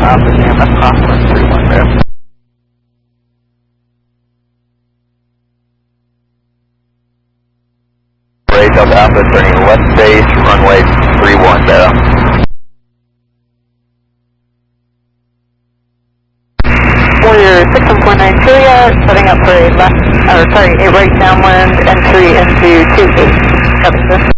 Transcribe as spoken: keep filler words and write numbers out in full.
Alpha Sam, that's Conference three one there. Ray Delta Alpha turning left base, runway three one there. Warrior six one four nine Juliet, setting up for a left, or sorry, a right downwind entry into two eight. Copy, sir.